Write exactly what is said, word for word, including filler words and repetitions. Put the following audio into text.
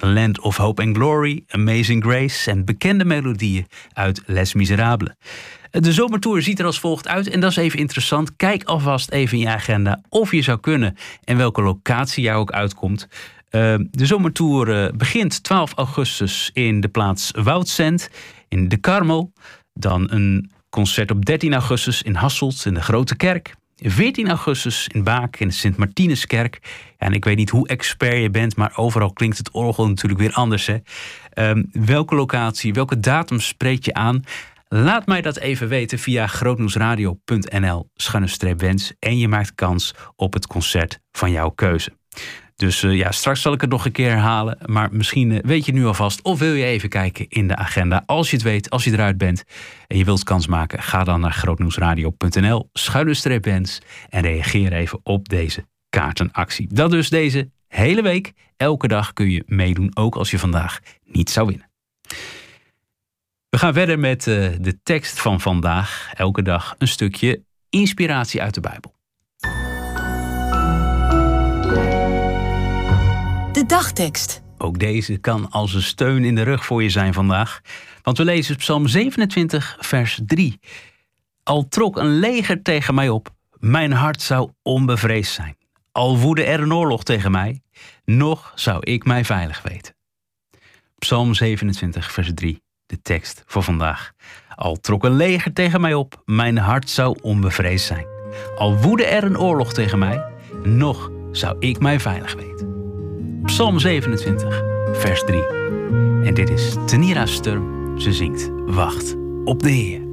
Land of Hope and Glory, Amazing Grace en bekende melodieën uit Les Miserables. De zomertour ziet er als volgt uit en dat is even interessant. Kijk alvast even in je agenda of je zou kunnen en welke locatie jou ook uitkomt. Uh, de zomertour uh, begint twaalf augustus in de plaats Woudsend in de Karmel. Dan een concert op dertien augustus in Hasselt in de Grote Kerk. veertien augustus in Baak in de Sint-Martinuskerk. Ja, en ik weet niet hoe expert je bent, maar overal klinkt het orgel natuurlijk weer anders. Hè? Um, welke locatie, welke datum spreekt je aan? Laat mij dat even weten via grootnieuwsradio punt n l schuine streep wens en je maakt kans op het concert van jouw keuze. Dus uh, ja, straks zal ik het nog een keer herhalen. Maar misschien uh, weet je nu alvast of wil je even kijken in de agenda. Als je het weet, als je eruit bent en je wilt kans maken, ga dan naar grootnieuwsradio punt n l schuine streep wens en reageer even op deze kaartenactie. Dat dus deze hele week. Elke dag kun je meedoen, ook als je vandaag niet zou winnen. We gaan verder met uh, de tekst van vandaag. Elke dag een stukje inspiratie uit de Bijbel. De dagtekst. Ook deze kan als een steun in de rug voor je zijn vandaag. Want we lezen Psalm zevenentwintig, vers drie. Al trok een leger tegen mij op, mijn hart zou onbevreesd zijn. Al woedde er een oorlog tegen mij, nog zou ik mij veilig weten. Psalm zevenentwintig, vers drie. De tekst voor vandaag. Al trok een leger tegen mij op, mijn hart zou onbevreesd zijn. Al woedde er een oorlog tegen mij, nog zou ik mij veilig weten. Psalm zevenentwintig, vers drie. En dit is Tenira Sturm. Ze zingt Wacht op de Heer.